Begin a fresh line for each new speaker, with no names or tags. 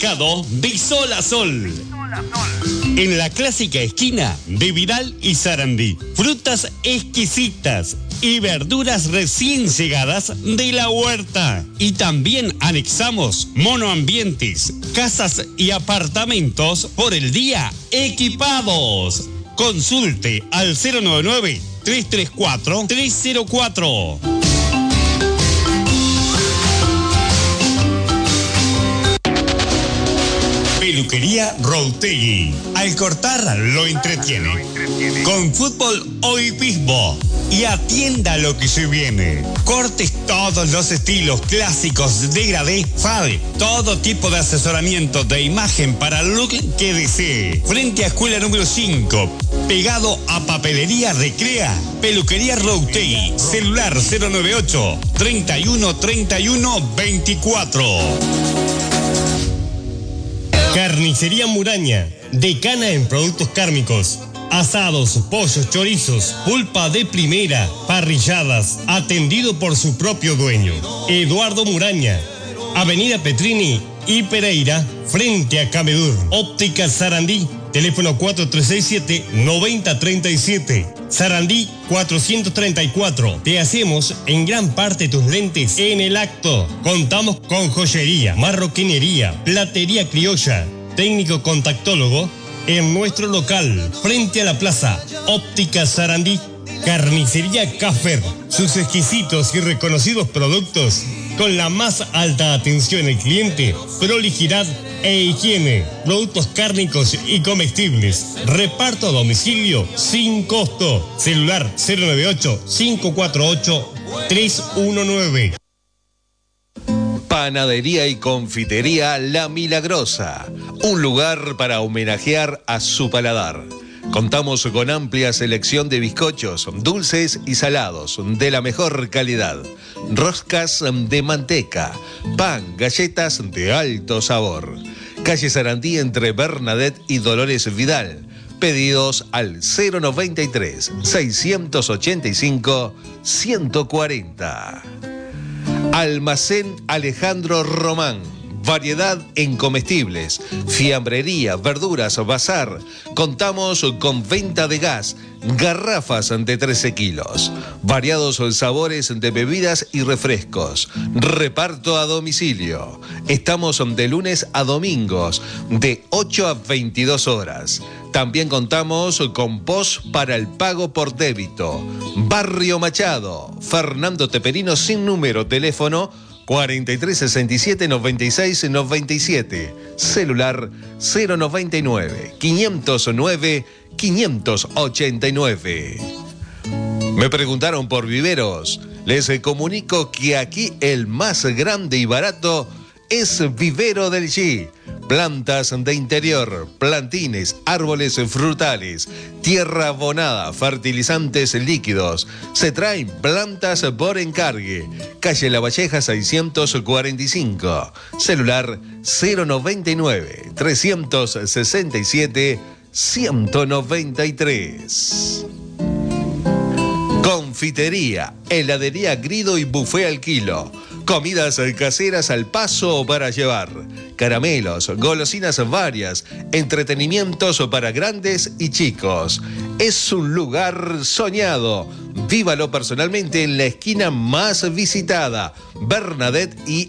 supermercado de Sol a Sol. En la clásica esquina de Vidal y Sarandí. Frutas exquisitas y verduras recién llegadas de la huerta. Y también anexamos monoambientes, casas y apartamentos por el día equipados. Consulte al 099-334-304. Peluquería Routegui. Al cortar lo entretiene. Con fútbol o hipismo. Y atienda lo que se viene. Cortes todos los estilos clásicos, degradé, fade. Todo tipo de asesoramiento de imagen para el look que desee. Frente a escuela número 5. Pegado a Papelería Recrea. Peluquería Routegui. Celular 098 31 31 24. Carnicería Muraña, decana en productos cárnicos, asados, pollos, chorizos, pulpa de primera, parrilladas, atendido por su propio dueño. Eduardo Muraña, Avenida Petrini y Pereira, frente a Camedur. Óptica Sarandí, teléfono 4367-9037. Sarandí 434. Te hacemos en gran parte tus lentes en el acto. Contamos con joyería, marroquinería, platería criolla, técnico contactólogo en nuestro local, frente a la plaza. Óptica Sarandí. Carnicería Caffer, sus exquisitos y reconocidos productos con la más alta atención al cliente, prolijidad e higiene, productos cárnicos y comestibles, reparto a domicilio sin costo. Celular 098-548-319.
Panadería y confitería La Milagrosa, un lugar para homenajear a su paladar. Contamos con amplia selección de bizcochos, dulces y salados de la mejor calidad, roscas de manteca, pan, galletas de alto sabor. Calle Sarandí entre Bernadette y Dolores Vidal. Pedidos al 093-685-140. Almacén Alejandro Román. Variedad en comestibles, fiambrería, verduras, bazar. Contamos con venta de gas, garrafas de 13 kilos, variados sabores de bebidas y refrescos. Reparto a domicilio. Estamos de lunes a domingos, de 8 a 22 horas. También contamos con POS para el pago por débito. Barrio Machado, Fernando Teperino sin número, teléfono 4367-9697. Celular 099-509-589. Me preguntaron por viveros. Les comunico que aquí el más grande y barato es Vivero del G. Plantas de interior, plantines, árboles frutales, tierra abonada, fertilizantes líquidos. Se traen plantas por encargue. Calle La Valleja 645. Celular 099-367-193. Confitería, heladería Grido y buffet al kilo. Comidas caseras al paso o para llevar. Caramelos, golosinas varias, entretenimientos para grandes y chicos. Es un lugar soñado. Vívalo personalmente en la esquina más visitada, Bernadette y